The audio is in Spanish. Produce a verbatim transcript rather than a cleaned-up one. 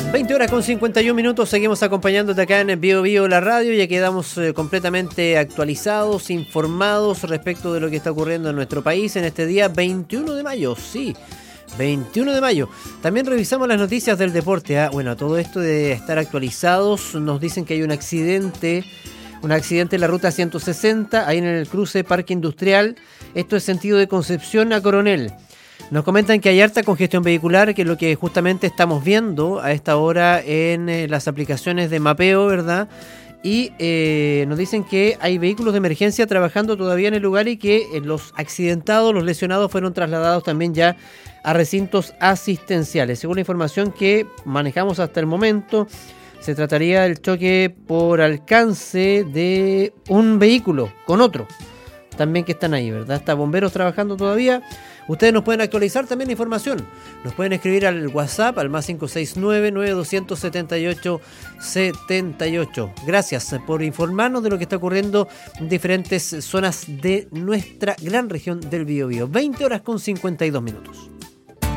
veinte horas con cincuenta y un minutos, seguimos acompañándote acá en el Bio Bio La Radio. Ya quedamos eh, completamente actualizados, informados respecto de lo que está ocurriendo en nuestro país en este día veintiuno de mayo, sí, veintiuno de mayo. También revisamos las noticias del deporte. ¿eh? Bueno, todo esto de estar actualizados, nos dicen que hay un accidente, un accidente en la ruta ciento sesenta, ahí en el cruce Parque Industrial. Esto es sentido de Concepción a Coronel. Nos comentan que hay harta congestión vehicular, que es lo que justamente estamos viendo a esta hora en eh, las aplicaciones de mapeo, ¿verdad? Y eh, nos dicen que hay vehículos de emergencia trabajando todavía en el lugar y que eh, los accidentados, los lesionados fueron trasladados también ya a recintos asistenciales. Según la información que manejamos hasta el momento, se trataría del choque por alcance de un vehículo con otro, también que están ahí, ¿verdad? Está bomberos trabajando todavía. Ustedes nos pueden actualizar también la información. Nos pueden escribir al WhatsApp, al más cinco seis nueve, nueve dos siete ocho, siete ocho. Gracias por informarnos de lo que está ocurriendo en diferentes zonas de nuestra gran región del Biobío. veinte horas con cincuenta y dos minutos.